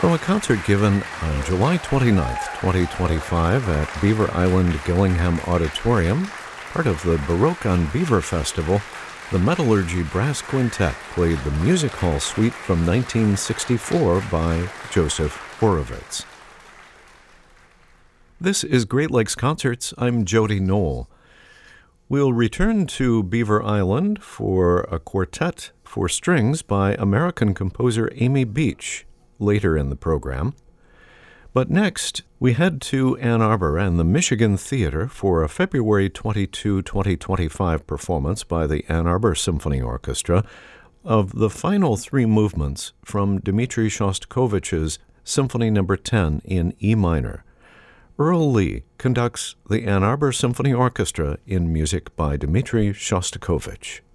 From a concert given on July 29th, 2025 at Beaver Island Gillingham Auditorium, part of the Baroque on Beaver Festival, the Metallurgy Brass Quintet played the Music Hall Suite from 1964 by Joseph Horovitz. This is Great Lakes Concerts. I'm Jody Knoll. We'll return to Beaver Island for a quartet for strings by American composer Amy Beach later in the program. But next, we head to Ann Arbor and the Michigan Theater for a February 22, 2025 performance by the Ann Arbor Symphony Orchestra of the final three movements from Dmitri Shostakovich's Symphony No. 10 in E minor. Earl Lee conducts the Ann Arbor Symphony Orchestra in music by Dmitri Shostakovich.